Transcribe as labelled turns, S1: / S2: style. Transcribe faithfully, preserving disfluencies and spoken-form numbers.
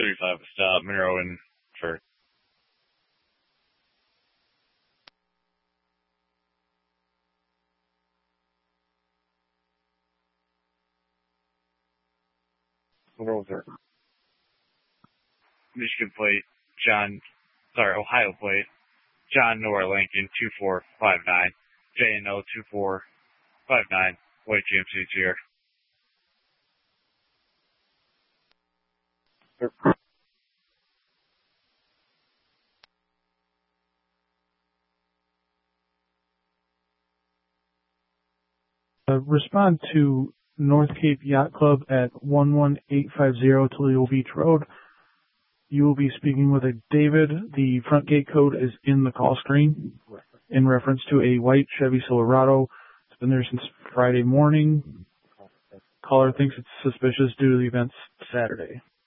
S1: thirty-five stop, Monroe and for.
S2: What was it?
S1: Michigan plate, John, sorry, Ohio plate, John Nor Lincoln, two four five nine, J N L two four five nine, white G M C here.
S3: Uh, respond to North Cape Yacht Club at one one eight five zero Toledo Beach Road. You will be speaking with a David. The front gate code is in the call screen in reference to a white Chevy Silverado. It's been there since Friday morning. Caller thinks it's suspicious due to the events Saturday.